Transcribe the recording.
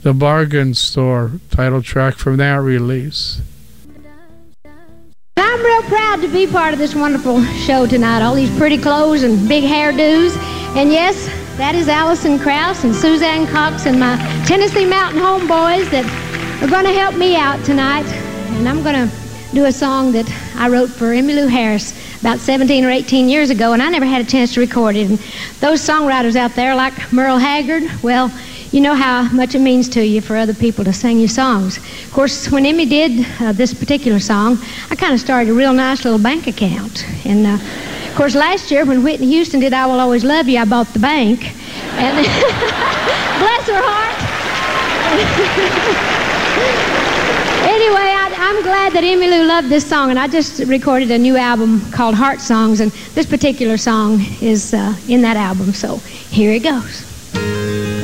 The Bargain Store, title track from that release. I'm real proud to be part of this wonderful show tonight. All these pretty clothes and big hairdos. And yes, that is Alison Krauss and Suzanne Cox and my Tennessee Mountain homeboys that are going to help me out tonight. And I'm going to do a song that I wrote for Emmylou Harris about 17 or 18 years ago, and I never had a chance to record it. And those songwriters out there like Merle Haggard, well, you know how much it means to you for other people to sing your songs. Of course, when Emmy did this particular song, I kind of started a real nice little bank account. And of course, last year when Whitney Houston did I Will Always Love You, I bought the bank. And bless her heart. Anyway, I'm glad that Emmylou loved this song, and I just recorded a new album called Heart Songs, and this particular song is in that album, so here it goes.